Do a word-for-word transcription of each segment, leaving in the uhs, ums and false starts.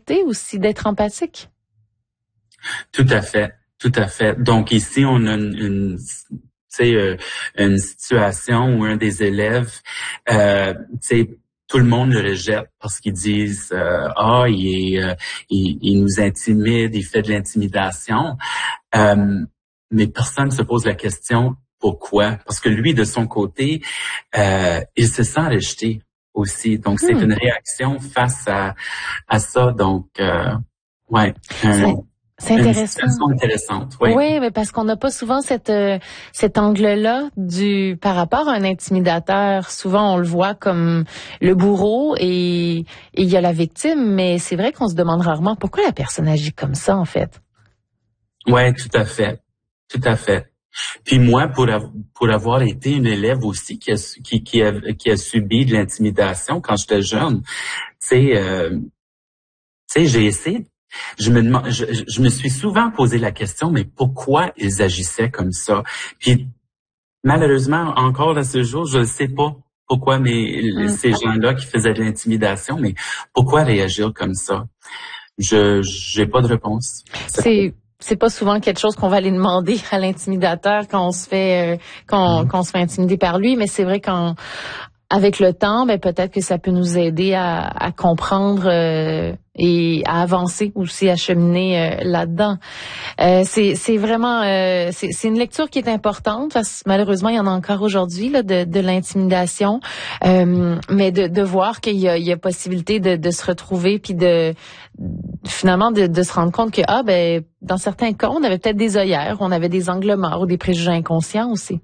connecter aussi, d'être empathique. Tout à fait, tout à fait. Donc ici, on a une, une tu sais, euh, une situation où un des élèves, euh, tu sais, tout le monde le rejette parce qu'ils disent euh, ah il est, euh, il, il nous intimide, il fait de l'intimidation, euh, mais personne ne se pose la question pourquoi, parce que lui de son côté, euh, il se sent rejeté aussi, donc c'est Hmm. une réaction face à à ça, donc euh, ouais. Un, C'est Une intéressant. situation intéressante, oui. Oui, mais parce qu'on n'a pas souvent cette euh, cet angle-là du par rapport à un intimidateur. Souvent, on le voit comme le bourreau et il y a la victime, mais c'est vrai qu'on se demande rarement pourquoi la personne agit comme ça, en fait. Oui, tout à fait, tout à fait. Puis moi, pour av- pour avoir été une élève aussi qui a su- qui qui a, qui a subi de l'intimidation quand j'étais jeune, tu sais, euh, tu sais, j'ai essayé. Je me demande, je, je me suis souvent posé la question, mais pourquoi ils agissaient comme ça? Puis malheureusement, encore à ce jour, je ne sais pas pourquoi mais Mm. ces gens-là qui faisaient de l'intimidation, mais pourquoi réagir comme ça? Je j'ai pas de réponse. C'est c'est pas souvent quelque chose qu'on va aller demander à l'intimidateur quand on se fait euh, quand, Mm. quand on se fait intimider par lui, mais c'est vrai qu'en avec le temps, ben peut-être que ça peut nous aider à, à comprendre euh, et à avancer aussi, à cheminer euh, là-dedans. Euh, c'est, c'est vraiment, euh, c'est, c'est une lecture qui est importante parce que malheureusement il y en a encore aujourd'hui là de, de l'intimidation, euh, mais de, de voir qu'il y a, il y a possibilité de, de se retrouver puis de finalement de, de se rendre compte que ah ben dans certains cas on avait peut-être des œillères, on avait des angles morts ou des préjugés inconscients aussi.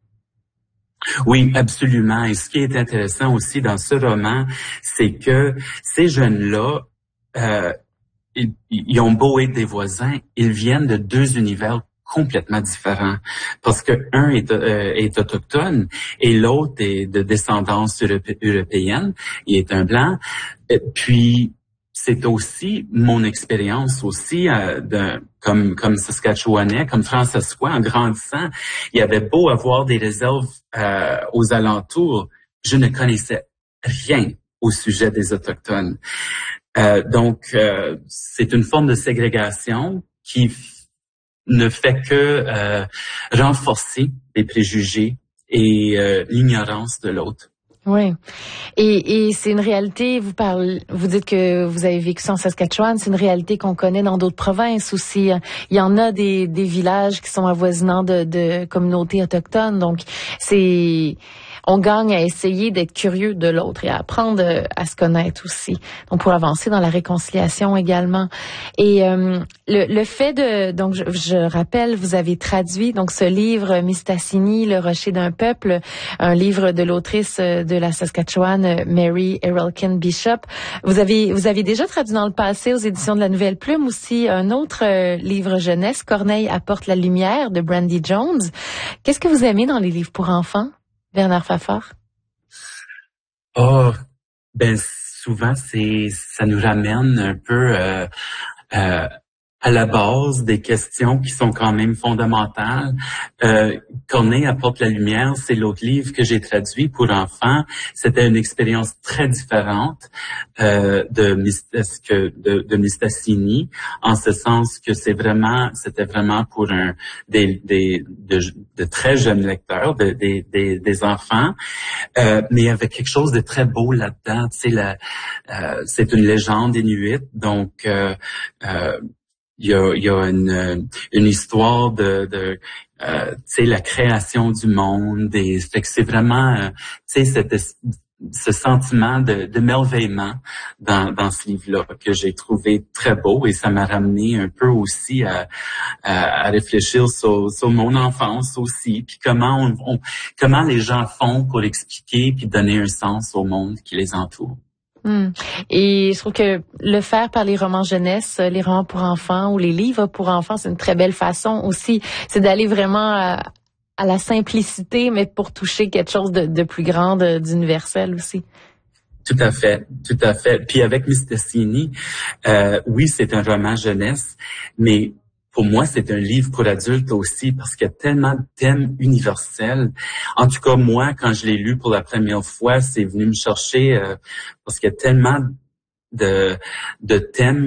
Oui, absolument. Et ce qui est intéressant aussi dans ce roman, c'est que ces jeunes-là, euh, ils, ils ont beau être des voisins, ils viennent de deux univers complètement différents. Parce que un est, euh, est autochtone et l'autre est de descendance europé- européenne. Il est un blanc. Et puis, c'est aussi mon expérience aussi euh, de, comme comme Saskatchewanais, comme François, en grandissant, il y avait beau avoir des réserves euh, aux alentours, je ne connaissais rien au sujet des Autochtones. Euh, donc, euh, c'est une forme de ségrégation qui f- ne fait que euh, renforcer les préjugés et euh, l'ignorance de l'autre. Oui. Et, et c'est une réalité, vous parlez, vous dites que vous avez vécu ça en Saskatchewan, c'est une réalité qu'on connaît dans d'autres provinces aussi. Il y en a des, des villages qui sont avoisinants de, de communautés autochtones, donc c'est... On gagne à essayer d'être curieux de l'autre et à apprendre à se connaître aussi. Donc, pour avancer dans la réconciliation également. Et euh, le, le fait de... Donc, je, je rappelle, vous avez traduit donc ce livre, Mistassini, Le rocher d'un peuple, un livre de l'autrice de la Saskatchewan, Mary Erelkin Bishop. Vous avez vous avez déjà traduit dans le passé aux éditions de la Nouvelle Plume aussi un autre euh, livre jeunesse, Corneille apporte la lumière, de Brandy Jones. Qu'est-ce que vous aimez dans les livres pour enfants, Bernard Fafard? Oh, ben souvent c'est ça nous ramène un peu euh, euh, à la base des questions qui sont quand même fondamentales. Euh, Corneille apporte la lumière, c'est l'autre livre que j'ai traduit pour enfants. C'était une expérience très différente euh, de, Mistas- que- de, de Mistassini, en ce sens que c'est vraiment, c'était vraiment pour un des, des de, de très jeunes lecteurs, de, des, des, des enfants, euh, mais il y avait quelque chose de très beau là-dedans. Tu sais, la, euh, c'est une légende inuite, donc euh, euh, il y a, il y a une, une histoire de, de euh, tu sais, la création du monde. Et fait que c'est vraiment, euh, tu sais, cette, ce sentiment de, de merveillement dans, dans ce livre-là que j'ai trouvé très beau et ça m'a ramené un peu aussi à, à, à réfléchir sur, sur mon enfance aussi, puis comment on, on, comment les gens font pour expliquer puis donner un sens au monde qui les entoure. Hmm. Et je trouve que le faire par les romans jeunesse, les romans pour enfants ou les livres pour enfants, c'est une très belle façon aussi. C'est d'aller vraiment à, à la simplicité, mais pour toucher quelque chose de, de plus grand, de, d'universel aussi. Tout à fait, tout à fait. Puis avec Mistassini, euh, oui, c'est un roman jeunesse, mais pour moi, c'est un livre pour adultes aussi parce qu'il y a tellement de thèmes universels. En tout cas, moi, quand je l'ai lu pour la première fois, c'est venu me chercher euh, parce qu'il y a tellement de, de thèmes